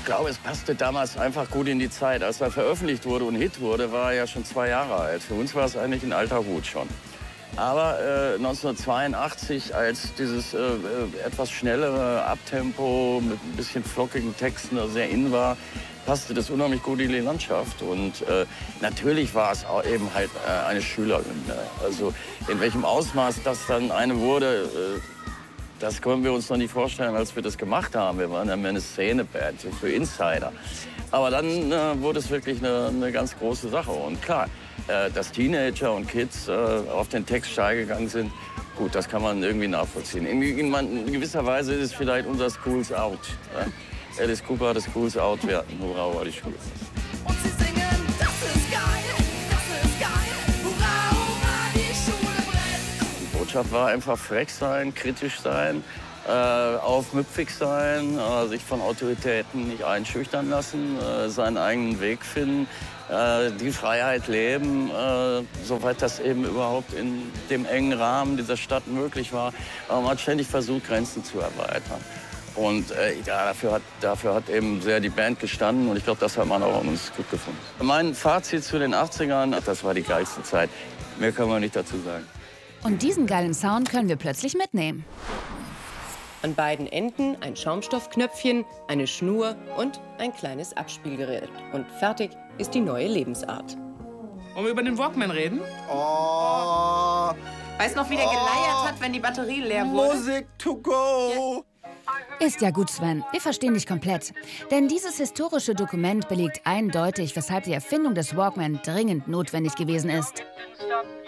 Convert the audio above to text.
glaube, es passte damals einfach gut in die Zeit. Als er veröffentlicht wurde und Hit wurde, war er ja schon 2 Jahre alt. Für uns war es eigentlich ein alter Hut schon. Aber 1982, als dieses etwas schnellere Abtempo mit ein bisschen flockigen Texten sehr in war, passte das unheimlich gut in die Landschaft. Und natürlich war es auch eben halt eine Schülerhymne. Also in welchem Ausmaß das dann eine wurde, das können wir uns noch nicht vorstellen, als wir das gemacht haben. Wir waren ja mehr eine Szeneband, so für Insider. Aber dann wurde es wirklich eine ganz große Sache. Und klar, dass Teenager und Kids auf den Text steil gegangen sind, gut, das kann man irgendwie nachvollziehen. In gewisser Weise ist es vielleicht unser Schools Out. Ja? Alice Cooper hat das Schools Out, wir hatten Hurra, war die Schule. Und sie singen, das ist geil, hurra, hurra, die Schule brennt. Die Botschaft war einfach frech sein, kritisch sein, aufmüpfig sein, sich von Autoritäten nicht einschüchtern lassen, seinen eigenen Weg finden, die Freiheit leben, soweit das eben überhaupt in dem engen Rahmen dieser Stadt möglich war. Aber man hat ständig versucht, Grenzen zu erweitern. Und ja, dafür hat eben sehr die Band gestanden und ich glaube, das hat man auch an uns gut gefunden. Mein Fazit zu den 80ern, das war die geilste Zeit. Mehr kann man nicht dazu sagen. Und diesen geilen Sound können wir plötzlich mitnehmen. An beiden Enden ein Schaumstoffknöpfchen, eine Schnur und ein kleines Abspielgerät. Und fertig ist die neue Lebensart. Wollen wir über den Walkman reden? Oh, Weißt noch, wie der geleiert hat, wenn die Batterie leer wurde? Music to go. Ist ja gut, Sven. Wir verstehen dich komplett. Denn dieses historische Dokument belegt eindeutig, weshalb die Erfindung des Walkman dringend notwendig gewesen ist.